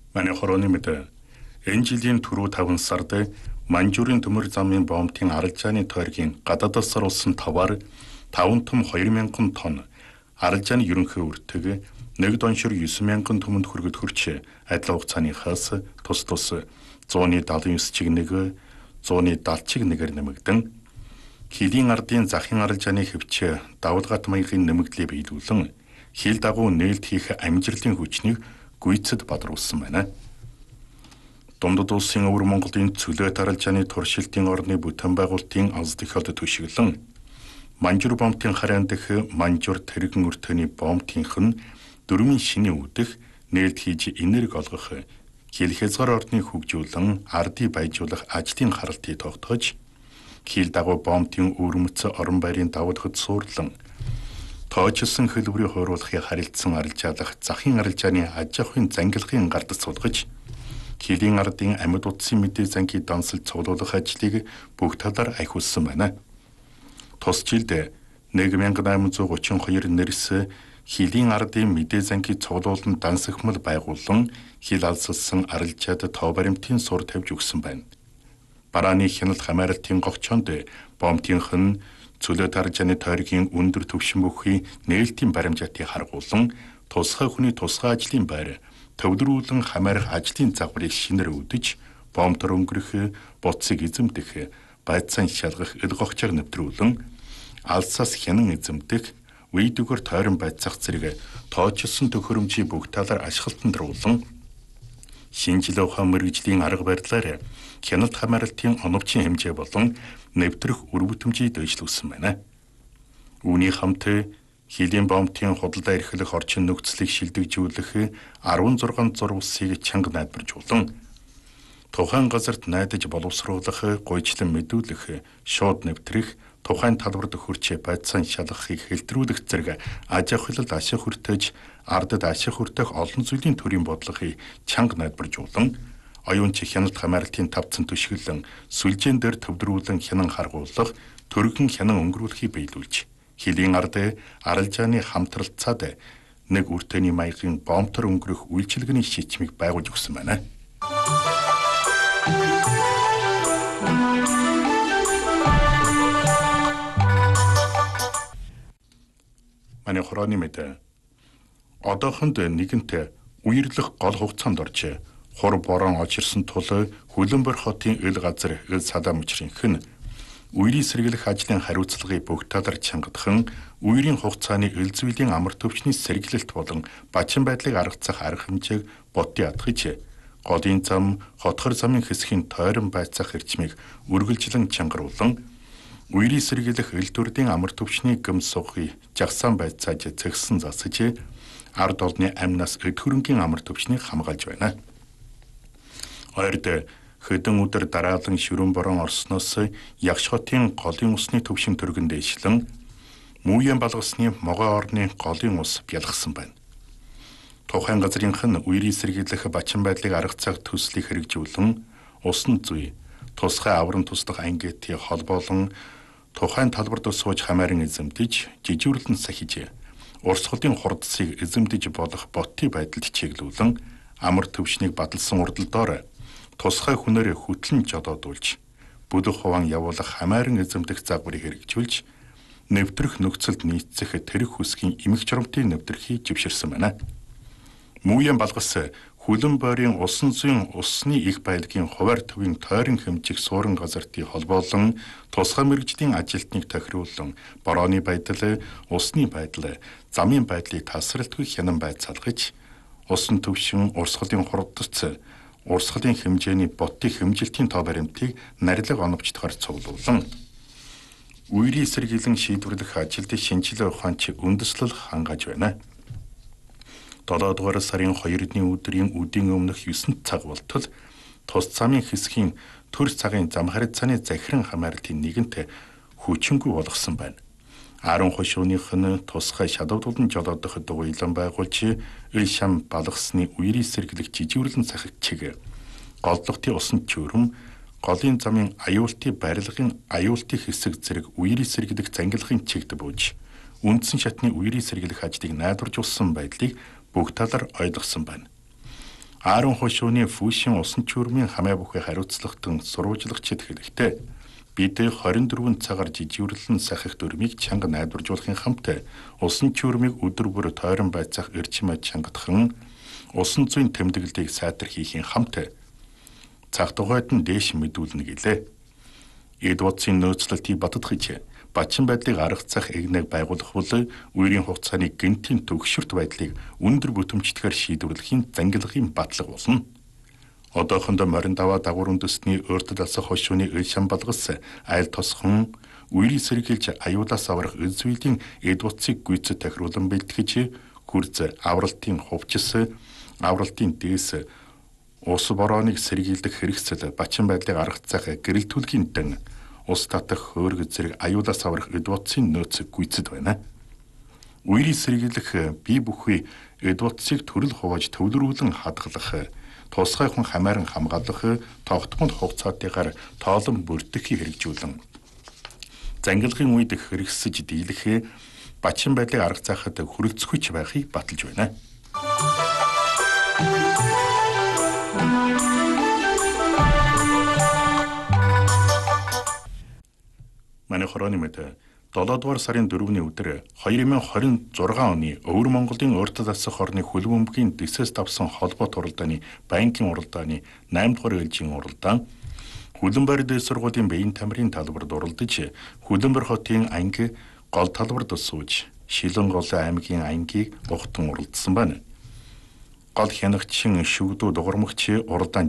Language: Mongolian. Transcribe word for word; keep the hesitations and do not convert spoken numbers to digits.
Манай хорооны мэдээ энэ жилийн түрүү таван сард Манжуурын төмөр замын боомтын аралжааны тойргийн гадаадаас оруулсан товар таван том хоёр мянган тонн, аралжааны ерөнхий үртэг нэг доншир девять мянган төмөнд хүргэд хүрч адил хугацааныхаас тус тус one seventy-nine чигнэг, one seventy чиг нэгээр нэмэгдэн хилийн ардын захын аралжааны хэвч давалгат маягийн нэмэгдлийг биелүүлэн хил дагуу нээлт хийх амжилтын хүчнийг гүйцэд бадруулсан байна. Дундад улсын өвөр Монголын цөлөөт аралжааны туршилтын орны бүтээн байгуулалтын аз төхөөлөлд төшөглөн Манжур боомтын харайн дэх Манжур тэрэгэн өртөөний боомтынх нь дөрвийн шинэ үүдэх нээлт хийж энерги олгох хил хязгаар ордныг хөгжүүлэн ардыг баяжуулах ажлын харалтыг тогтоож хил дагуу боомтын өвөрмөц орон байрын давалгад суурлан тоочсон хөлбөрийг хойруулахыг харилцсан арилжаалах захын аралжааны аж ахуйн зангилгын гард суулгаж хилийн ардын амьд утсын мэдээ зангийн дансал цуглуулах ажлыг бүх талаар ахиулсан байна. Тус жилд one thousand eight hundred thirty-two нэрс хилийн ардын мэдээ зангийн цуглуулан дансагмал байгуулан хил алсалсан арилжаад тоо баримтын сур тавьж өгсөн байна. Барааны хяналт хамааралтын гогчонд боомтынх нь цөлөөт аралжааны тойргийн өндөр түвшин бүхий нээлтийн баримжаатыг харгуулан тусгай хүний тусгай ажлын байр төвлөрүүлэн хамаарах ажлын загварыг шинээр үүдэж боомтор өнгөрөх, буцыг эзэмдэх, байцаан шалгах ил гогчоор нэвтрүүлэн алсаас хянан эзэмдэх, үйдүгөр тойрон байцах зэрэг тоочсон төхөөрөмжийн бүх талаар ашиглалтанд оруулан шинжлэх ухаан мэргэжлийн арга барилаар хяналт хамааралтын оновчийн хэмжээ болон нэвтрэх үр бүтэмжийг дэвшлүүлсэн байна. Үүний хамт хилийн боомтын худалдаа эрхлэх орчин нөхцөлийг шилдэгжүүлэх sixteen зурвасыг чанга найдваржуулан тухайн газарт найдаж боловсруулах, гойчлон мэдүүлэх, шууд нэвтрэх, тухайн талбарт хөрч байцаан шалгахыг хэлтрүүлэх зэрэг аж ахуйлалд ашиг хүртэж, ардад ашиг хүртэх олон зүйлийн төрийн бодлогыг чанга найдваржуулан оюунч хяналт хамааралтын тавцан төшөглөн сүлжээн дээр төвдрүүлэн хянан харгуулах, төргөн хянан өнгөрүүлэхийг биелүүлж хилийн ард аралжааны хамтралцаад нэг үртөний маягийн боомтор өнгөрөх үйлчилгээний шийдвэрийг байгуулж өгсөн байна. Манай хорооны мэдээ одоохонд нэгэнт үерлэх гол хугацаанд орж хур борон очирсан тул Хөлбөмбөр хотын ил газар ил садаа мөчрийнх нь үерийн сэргийлэх ажлын хариуцлагыг бүх талаар чангадхан үерийн хугацааны ил зүйлийн амар төвчний сэргийлэлт болон бачин байдлыг аргацах арга хэмжээг бодын атгаж голын зам, хотхор замын хэсгийн тойрон байцаах эрчмийг үргэлжлэн чангаруулан үерийн сэргийлэх ил төрдийн амар төвчний гëm сухыг жагсаан байцааж цэгсэн засаж ард олны амнаас эд хөрөнгийн амар төвчнийг хамгаалж байна. Ойрд хэдэн өдөр дараалан шүрэн борон орсноос Ягш хотын голын усны төвшин төргөн дээшлэн Мууян балгасны могой орны голын ус бялгсан байна. Тухайн газрынх нь үерийн сэргийлэх бачин байдлыг аргацах төслийг хэрэгжүүлэн усан зүй, тусгай аврам туслах ангиатыг холбоолон тухайн талбарт сууж хамааран эзэмдэж, жижүүрлэн сахиж, урсгалын хурдсыг эзэмдэж болох ботын байдалд чиглүүлэн амар төвшнийг бадалсан урдалдоор тусгай хүнээр хөтлөн жодоодуулж, бүдэх хуваан явуулах хамааран эзэмдэх загварыг хэрэгжүүлж, нэвтрэх нөхцөлд нийцэх тэрэг хүсгийн эмх журамтын нэвтрхийг живширсэн байна. Мууян балгас Хөлбөмбөрийн усан зүйн усны их байлгийн хуваар төвийн тойрон хэмжих суурин газартыг холбоолон тусгай мэргэжлийн ажилтныг тохируулан борооны байдал, усны байдал, замын байдлыг тасралтгүй хянан байцаалгаж, усан төвшин урсгалын хурдц урсгалын хэмжээний ботын хэмжилтийн тоо баримтыг нарилга оновчдохоор цуглуулсан. Үерийн сэргийлэн шийдвэрлэх ажилд шинжилгээ ухаанч үндэслэл хангааж байна. долоо дугаар сарын second өдрийн үдийн өмнөх nine цаг болтол тус замын хэсгийн төр цагын зам харилцааны захиран хамаарлын нэгэнт хүчингүй болгосон байна. Аран хошууных нь тусгай шалгуулан жолоодох дугуйлан байгуулж ил шам балгасны үерийн сэргийлэх жижигүрлэн сахиг чиг голлогтын усан чөөрөм голын замын аюултын барилгын аюултын хэсэг зэрэг үерийн сэргийлэх зангилгын чигт бууж үндсэн шатны үерийн сэргийлэх ажлыг найдваржуулсан байдлыг бүх талаар ойлгосон байна. Аарон хошууны Фүшин усан чүрмийн хамаа бүхий хариуцлагатан сурвалжлагчид хэлэхдээ бид хорин дөрвөн цагаар жижигүрлэн сахих дүрмийг чанга найдваржуулахын хамт усан чүрмийг өдөр бүр тойрон байцаах эрчим аж чангатхан усан зүйн тэмдэглэлийг сайтар хийхийн хамт цаг тугайд нь дээш мэдүүлнэ гэлээ. Эд утсын нөөцлөлтийг баттгаж Бачин байдлыг аргацах эгнэг байгуулах бол үерийн хугацааны гэнтийн төгшөрт байдлыг өндөр бүтэмжтэйгээр шийдвэрлэхийн зангилгын батлага болно. Одоохондоо морин даваа дагуур үндэсний урд дасах хошууны ил шам балгас айл тосхон үерийг сэргийлж аюулаас аврах эзвэлийн эд утсыг гүйцэд тохируулан бэлтгэж хүрз авралтын хувьчс авралтын дээс ус борооныг сэргийлэх хэрэгсэл бачин байдлыг аргацах гэрэл түлхийн дан ус татах хөөрг зэрэг аюулаас аврах эд утсын нөөц гүйцэд байна. Үерийг сэргийлэх бие бүхий эд утсыг төрөл хувааж төвлөрүүлэн хадгалах, тусгай хүн хамааран хамгаалах, тогтмол хугацаатайгаар тоолон бүртгэхийг хэрэгжүүлэн зангилгын үед хэрэгсэж дийлэх бачин байдлыг аргацаахад хүрэлцэхүйч байхыг баталж байна. Манай хорооны мэд долоо дугаар сарын дөрөвний өдөр две тысячи двадцать шесть оны Өвөр Монголын урд дасах орны хөлбөмбөгийн дэсээс давсан холбоот уралдааны банкын уралдааны наймд дугаар ээлжийн уралдаан Хүлэмбар дээд сургуулийн биеийн тамирын талбарт уралдаж Хүлэмбар хотын анги гол талбарт сууж Шилэнгол аймгийн ангийг ухтан уралдсан байна. Гол хянагчин шүгдүү дугармагч уралдаан